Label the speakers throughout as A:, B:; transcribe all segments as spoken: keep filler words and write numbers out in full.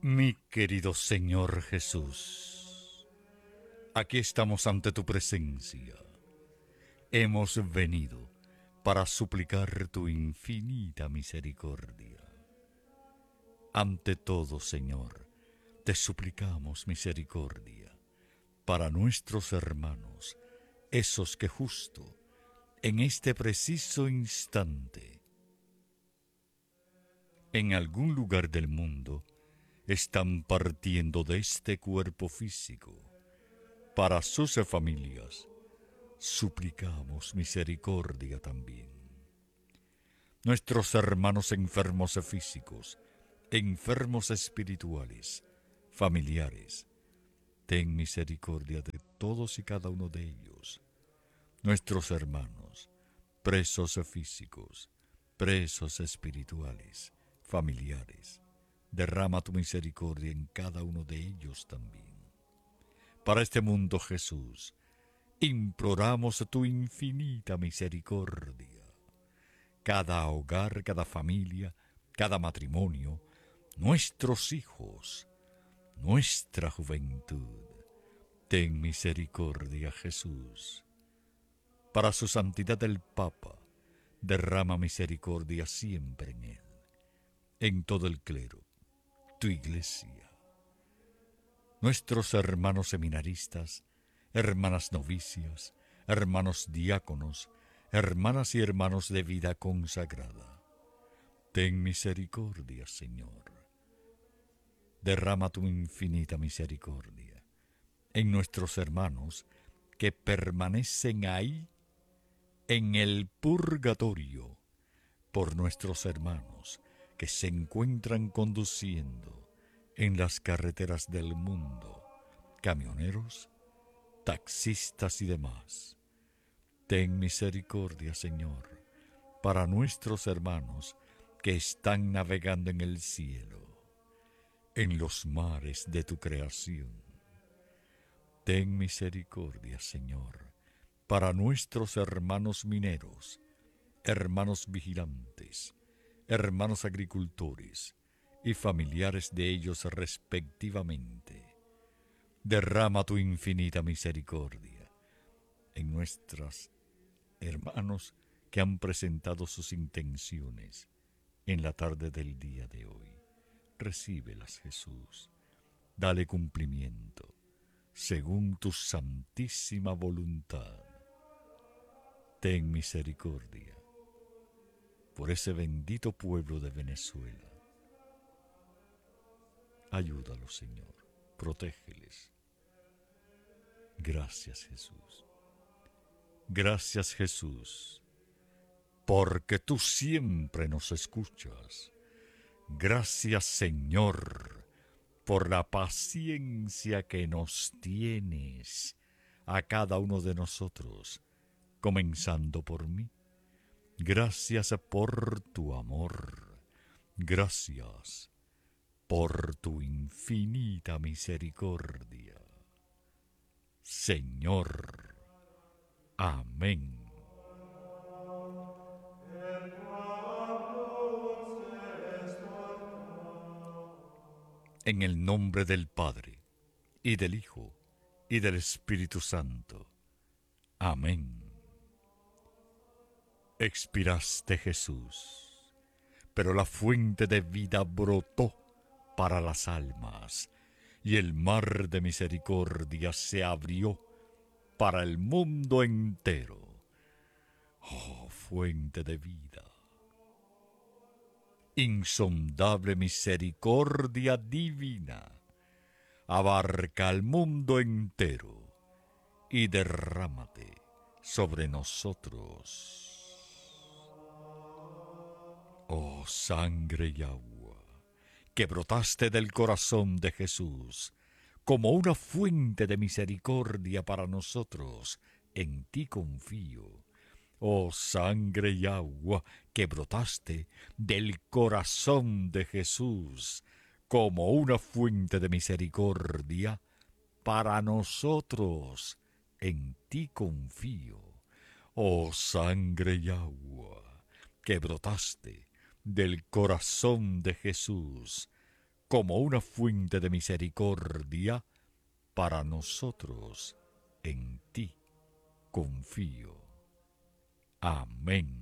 A: Mi querido Señor Jesús, aquí estamos ante tu presencia. Hemos venido para suplicar tu infinita misericordia. Ante todo, Señor, te suplicamos misericordia para nuestros hermanos, esos que justo en este preciso instante, en algún lugar del mundo, están partiendo de este cuerpo físico. Para sus familias, suplicamos misericordia también. Nuestros hermanos enfermos físicos, enfermos espirituales, familiares, ten misericordia de todos y cada uno de ellos. Nuestros hermanos, presos físicos, presos espirituales, familiares, derrama tu misericordia en cada uno de ellos también. Para este mundo, Jesús, imploramos tu infinita misericordia. Cada hogar, cada familia, cada matrimonio, nuestros hijos, nuestra juventud, ten misericordia, Jesús. Para su santidad el Papa, derrama misericordia siempre en él, en todo el clero, tu iglesia. Nuestros hermanos seminaristas, hermanas novicias, hermanos diáconos, hermanas y hermanos de vida consagrada. Ten misericordia, Señor. Derrama tu infinita misericordia en nuestros hermanos que permanecen ahí en el purgatorio, por nuestros hermanos que se encuentran conduciendo en las carreteras del mundo, camioneros, taxistas y demás. Ten misericordia, Señor, para nuestros hermanos que están navegando en el cielo, en los mares de tu creación. Ten misericordia, Señor, para nuestros hermanos mineros, hermanos vigilantes, hermanos agricultores y familiares de ellos respectivamente. Derrama tu infinita misericordia en nuestros hermanos que han presentado sus intenciones en la tarde del día de hoy. Recíbelas, Jesús. Dale cumplimiento según tu santísima voluntad. Ten misericordia por ese bendito pueblo de Venezuela. Ayúdalos, Señor. Protégeles. Gracias, Jesús. Gracias, Jesús, porque tú siempre nos escuchas. Gracias, Señor, por la paciencia que nos tienes a cada uno de nosotros, comenzando por mí. Gracias por tu amor. Gracias por tu infinita misericordia. Señor. Amén. En el nombre del Padre, y del Hijo, y del Espíritu Santo. Amén. Expiraste, Jesús, pero la fuente de vida brotó para las almas, y el mar de misericordia se abrió para el mundo entero. Oh, fuente de vida, insondable misericordia divina, abarca al mundo entero y derrámate sobre nosotros. Oh, sangre y agua, que brotaste del corazón de Jesús, como una fuente de misericordia para nosotros, en ti confío. Oh, sangre y agua que brotaste del corazón de Jesús, como una fuente de misericordia para nosotros, en ti confío. Oh, sangre y agua que brotaste del corazón de Jesús, como una fuente de misericordia para nosotros. En ti confío. Amén.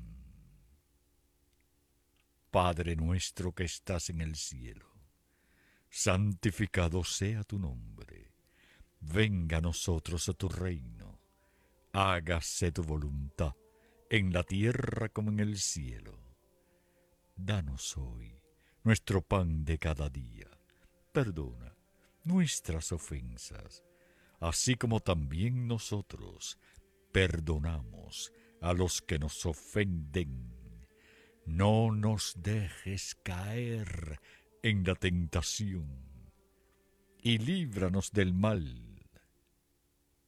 A: Padre nuestro que estás en el cielo, santificado sea tu nombre. Venga a nosotros tu reino. Hágase tu voluntad, en la tierra como en el cielo. Danos hoy nuestro pan de cada día. Perdona nuestras ofensas, así como también nosotros perdonamos a los que nos ofenden. No nos dejes caer en la tentación y líbranos del mal.